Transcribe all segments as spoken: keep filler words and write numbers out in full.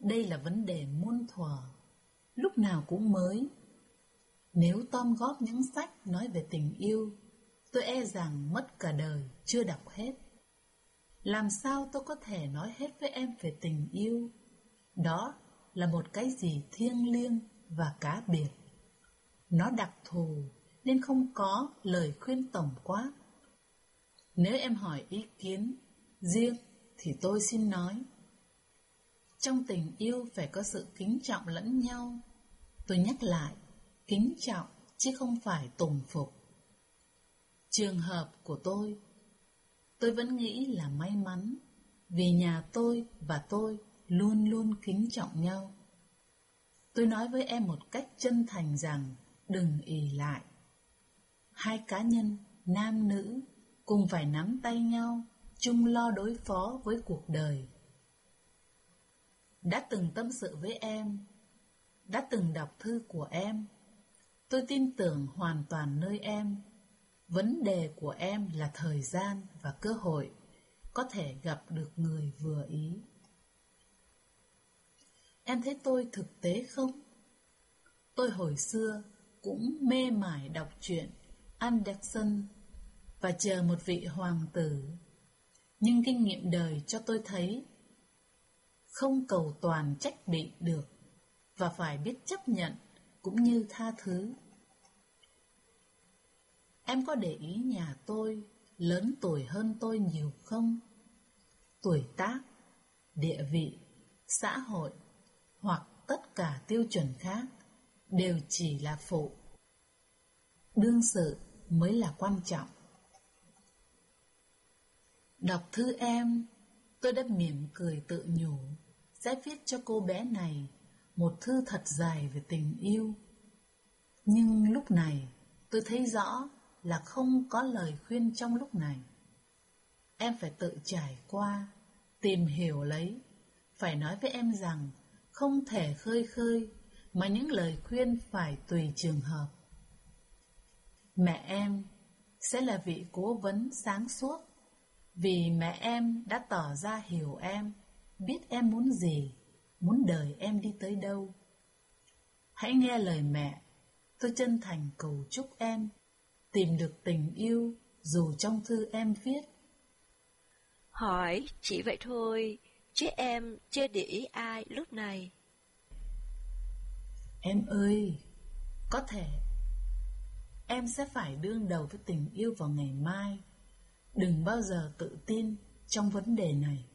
Đây là vấn đề muôn thuở, lúc nào cũng mới. Nếu tom góp những sách nói về tình yêu, tôi e rằng mất cả đời chưa đọc hết. Làm sao tôi có thể nói hết với em về tình yêu? Đó là một cái gì thiêng liêng và cá biệt. Nó đặc thù nên không có lời khuyên tổng quát. Nếu em hỏi ý kiến riêng thì tôi xin nói, trong tình yêu phải có sự kính trọng lẫn nhau. Tôi nhắc lại, kính trọng chứ không phải tùng phục. Trường hợp của tôi, tôi vẫn nghĩ là may mắn, vì nhà tôi và tôi luôn luôn kính trọng nhau. Tôi nói với em một cách chân thành rằng đừng ỷ lại. Hai cá nhân, nam nữ, cùng phải nắm tay nhau, chung lo đối phó với cuộc đời. Đã từng tâm sự với em, đã từng đọc thư của em, tôi tin tưởng hoàn toàn nơi em. Vấn đề của em là thời gian và cơ hội có thể gặp được người vừa ý. Em thấy tôi thực tế không? Tôi hồi xưa cũng mê mải đọc truyện Anderson và chờ một vị hoàng tử. Nhưng kinh nghiệm đời cho tôi thấy không cầu toàn trách bị được, và phải biết chấp nhận cũng như tha thứ. Em có để ý nhà tôi lớn tuổi hơn tôi nhiều không? Tuổi tác, địa vị, xã hội hoặc tất cả tiêu chuẩn khác đều chỉ là phụ. Đương sự mới là quan trọng. Đọc thư em, tôi đã mỉm cười tự nhủ sẽ viết cho cô bé này một thư thật dài về tình yêu. Nhưng lúc này tôi thấy rõ là không có lời khuyên trong lúc này. Em phải tự trải qua, tìm hiểu lấy. Phải nói với em rằng không thể khơi khơi, mà những lời khuyên phải tùy trường hợp. Mẹ em sẽ là vị cố vấn sáng suốt, vì mẹ em đã tỏ ra hiểu em, biết em muốn gì, muốn đời em đi tới đâu. Hãy nghe lời mẹ. Tôi chân thành cầu chúc em tìm được tình yêu dù trong thư em viết. Hỏi chỉ vậy thôi, chứ em chưa để ý ai lúc này. Em ơi, có thể em sẽ phải đương đầu với tình yêu vào ngày mai. Đừng bao giờ tự tin trong vấn đề này.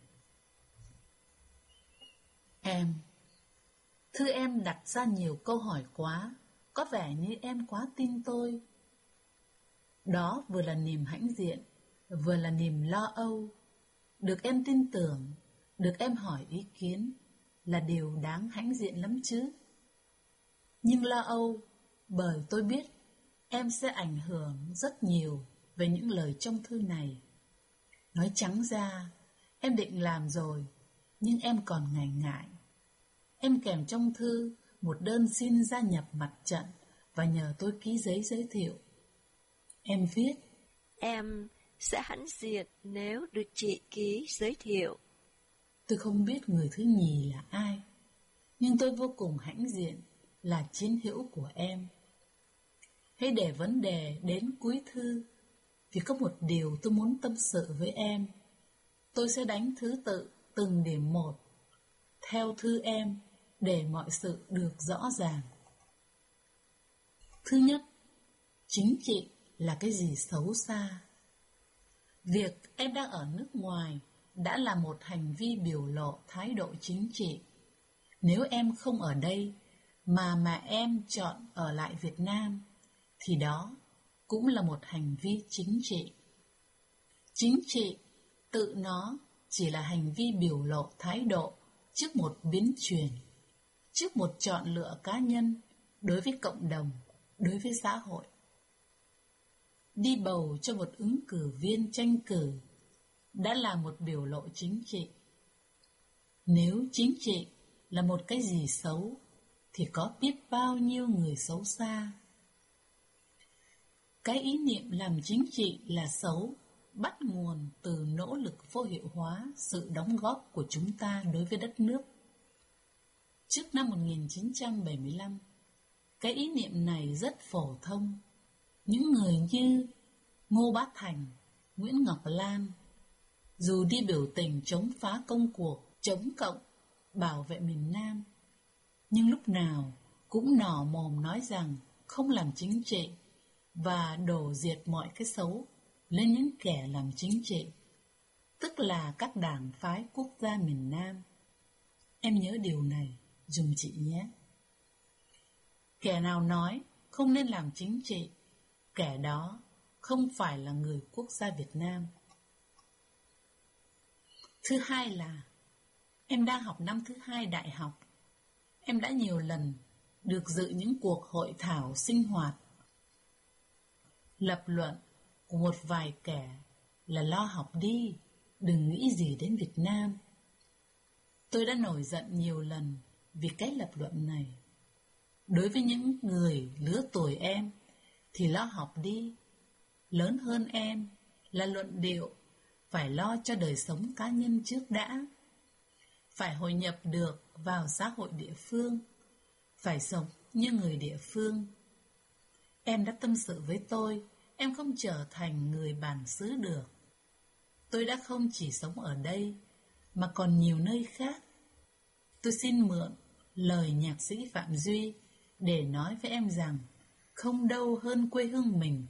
Em, thư em đặt ra nhiều câu hỏi quá, có vẻ như em quá tin tôi. Đó vừa là niềm hãnh diện, vừa là niềm lo âu. Được em tin tưởng, được em hỏi ý kiến là điều đáng hãnh diện lắm chứ. Nhưng lo âu bởi tôi biết em sẽ ảnh hưởng rất nhiều về những lời trong thư này. Nói trắng ra, em định làm rồi, nhưng em còn ngại ngại. Em kèm trong thư một đơn xin gia nhập mặt trận và nhờ tôi ký giấy giới thiệu. Em viết: Em sẽ hãnh diện nếu được chị ký giới thiệu. Tôi không biết người thứ nhì là ai, nhưng tôi vô cùng hãnh diện là chiến hữu của em. Hãy để vấn đề đến cuối thư, vì có một điều tôi muốn tâm sự với em. Tôi sẽ đánh thứ tự từng điểm một theo thư em để mọi sự được rõ ràng. Thứ nhất, chính trị là cái gì xấu xa? Việc em đang ở nước ngoài đã là một hành vi biểu lộ thái độ chính trị. Nếu em không ở đây mà mà em chọn ở lại Việt Nam, thì đó cũng là một hành vi chính trị. Chính trị tự nó chỉ là hành vi biểu lộ thái độ trước một biến chuyển, trước một chọn lựa cá nhân, đối với cộng đồng, đối với xã hội. Đi bầu cho một ứng cử viên tranh cử đã là một biểu lộ chính trị. Nếu chính trị là một cái gì xấu, thì có biết bao nhiêu người xấu xa. Cái ý niệm làm chính trị là xấu bắt nguồn từ nỗ lực vô hiệu hóa sự đóng góp của chúng ta đối với đất nước. Trước năm một nghìn chín trăm bảy mươi lăm, cái ý niệm này rất phổ thông. Những người như Ngô Bá Thành, Nguyễn Ngọc Lan, dù đi biểu tình chống phá công cuộc, chống cộng, bảo vệ miền Nam, nhưng lúc nào cũng nỏ mồm nói rằng không làm chính trị và đổ diệt mọi cái xấu lên những kẻ làm chính trị, tức là các đảng phái quốc gia miền Nam. Em nhớ điều này dùm chị nhé. Kẻ nào nói không nên làm chính trị, kẻ đó không phải là người quốc gia Việt Nam. Thứ hai là em đang học năm thứ hai đại học. Em đã nhiều lần được dự những cuộc hội thảo sinh hoạt. Lập luận của một vài kẻ là lo học đi, đừng nghĩ gì đến Việt Nam. Tôi đã nổi giận nhiều lần vì cái lập luận này. Đối với những người lứa tuổi em thì lo học đi. Lớn hơn em là luận điệu phải lo cho đời sống cá nhân trước đã. Phải hội nhập được vào xã hội địa phương, phải sống như người địa phương. Em đã tâm sự với tôi, em không trở thành người bản xứ được. Tôi đã không chỉ sống ở đây, mà còn nhiều nơi khác. Tôi xin mượn lời nhạc sĩ Phạm Duy để nói với em rằng không đâu hơn quê hương mình.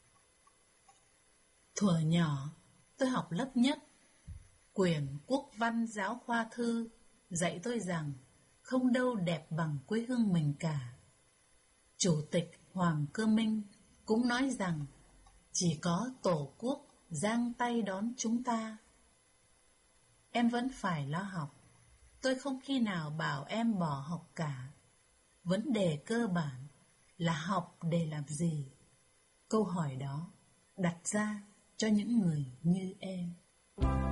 Thuở nhỏ, tôi học lớp nhất, quyển Quốc văn giáo khoa thư dạy tôi rằng không đâu đẹp bằng quê hương mình cả. Chủ tịch Hoàng Cơ Minh cũng nói rằng chỉ có Tổ quốc giang tay đón chúng ta. Em vẫn phải lo học. Tôi không khi nào bảo em bỏ học cả. Vấn đề cơ bản là học để làm gì? Câu hỏi đó đặt ra cho những người như em.